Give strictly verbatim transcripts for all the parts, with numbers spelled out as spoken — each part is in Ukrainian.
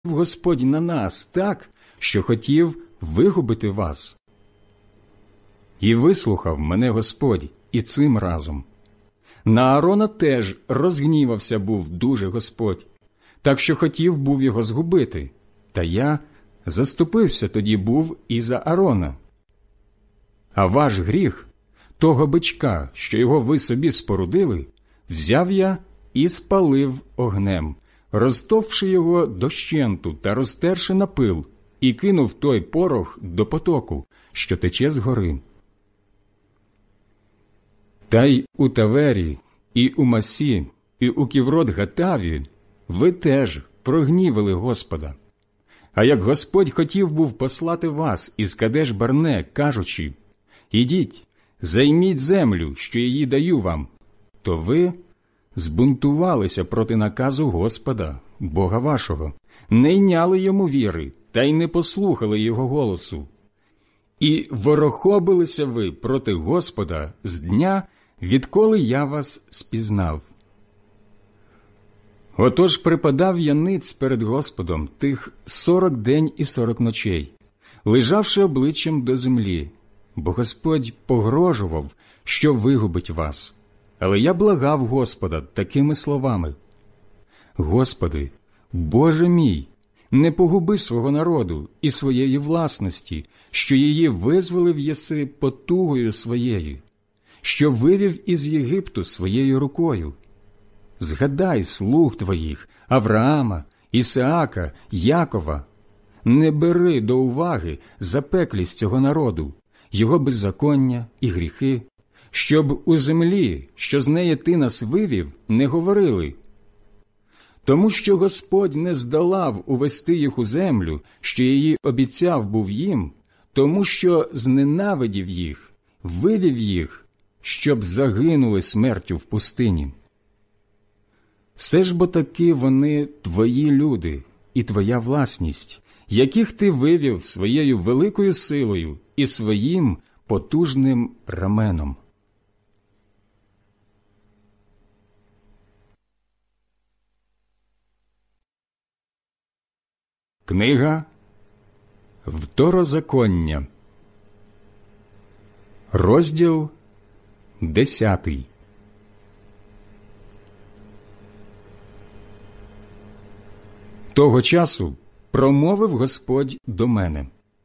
Господь на нас так, що хотів вигубити вас. І вислухав мене Господь і цим разом. На Аарона теж розгнівався був дуже Господь, так що хотів був його згубити, та я заступився тоді був і за Аарона. А ваш гріх, того бичка, що його ви собі спорудили, взяв я і спалив огнем, розтовши його дощенту та розтерши на пил, і кинув той порох до потоку, що тече з гори. Та й у Тавері, і у Масі, і у Ківрот-Гатаві ви теж прогнівили Господа. А як Господь хотів був послати вас із Кадеш-Барне, кажучи: «Ідіть, займіть землю, що її даю вам», то ви збунтувалися проти наказу Господа, Бога вашого, не йняли йому віри та й не послухали його голосу. І ворохобилися ви проти Господа з дня, відколи я вас спізнав. Отож припадав я ниць перед Господом тих сорок день і сорок ночей, лежавши обличчям до землі, бо Господь погрожував, що вигубить вас. Але я благав Господа такими словами: «Господи, Боже мій, не погуби свого народу і своєї власності, що її визволив єси потугою своєю, що вивів із Єгипту своєю рукою. Згадай слуг твоїх, Авраама, Ісаака, Якова. Не бери до уваги запеклість цього народу, його беззаконня і гріхи, щоб у землі, що з неї ти нас вивів, не говорили. Тому що Господь не здолав увести їх у землю, що її обіцяв був їм, тому що зненавидів їх, вивів їх, щоб загинули смертю в пустині. Все ж бо таки вони твої люди і твоя власність, яких ти вивів своєю великою силою і своїм потужним раменом». Книга Второзаконня, розділ десятий. Того часу промовив Господь до мене: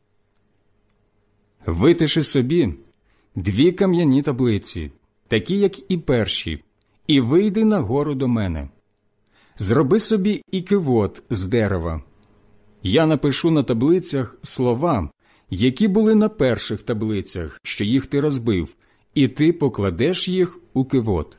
«Витиши собі дві кам'яні таблиці, такі, як і перші, і вийди на гору до мене. Зроби собі і кивот з дерева. Я напишу на таблицях слова, які були на перших таблицях, що їх ти розбив, і ти покладеш їх у кивот».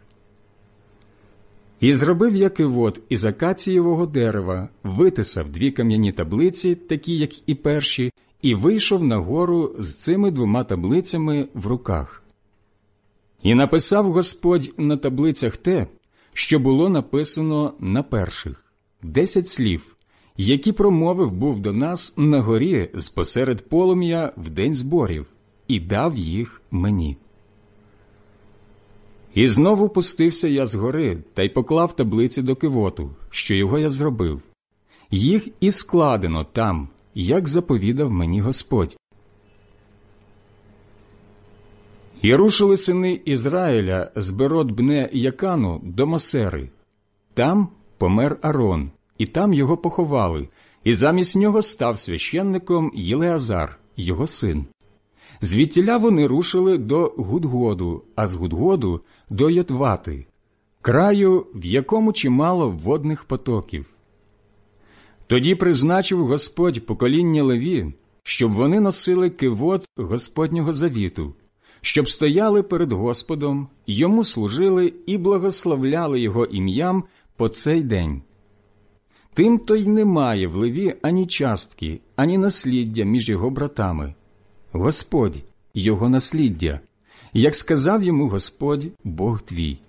І зробив я кивот із акацієвого дерева, витисав дві кам'яні таблиці, такі, як і перші, і вийшов на гору з цими двома таблицями в руках. І написав Господь на таблицях те, що було написано на перших, десять слів, які промовив був до нас на горі спосеред полум'я в день зборів, і дав їх мені. І знову пустився я з гори та й поклав таблиці до кивоту, що його я зробив. Їх і складено там, як заповідав мені Господь. І рушили сини Ізраїля з Берот-Бне Якану до Мосери. Там помер Арон, і там його поховали, і замість нього став священником Єлеазар, його син. Звідтіля вони рушили до Гудгоду, а з Гудгоду – до Йотвати, краю, в якому чимало водних потоків. Тоді призначив Господь покоління Леві, щоб вони носили кивот Господнього завіту, щоб стояли перед Господом, йому служили і благословляли його ім'ям по цей день. Тим-то й немає в Леві ані частки, ані насліддя між його братами. Господь – його насліддя, як сказав йому Господь, Бог твій.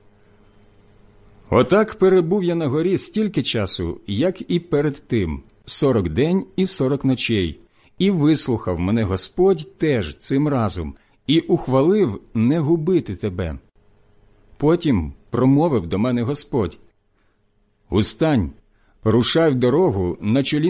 Отак перебув я на горі стільки часу, як і перед тим, сорок день і сорок ночей, і вислухав мене Господь теж цим разом, і ухвалив не губити тебе. Потім промовив до мене Господь: «Устань, рушай в дорогу на чолі